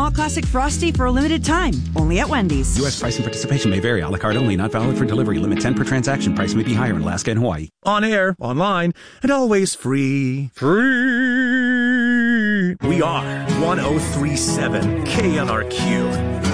Malt Classic Frosty for a limited time, only at Wendy's. U.S. price and participation may vary. A la carte only. Not valid for delivery. Limit 10 per transaction. Price may be higher in Alaska and Hawaii. On air, online, and always free. Free! We are 1037 KNRQ.